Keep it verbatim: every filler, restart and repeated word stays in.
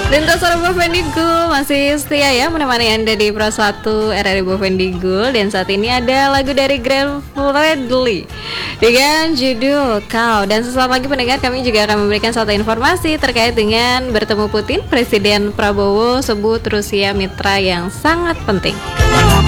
Lintas Suara Bovendigul masih setia ya menemani Anda di Pro satu R R I Bovendigul. Dan saat ini ada lagu dari Glenn Fredly dengan judul Kau. Dan sesaat lagi pendengar, kami juga akan memberikan satu informasi terkait dengan bertemu Putin. Presiden Prabowo sebut Rusia mitra yang sangat penting.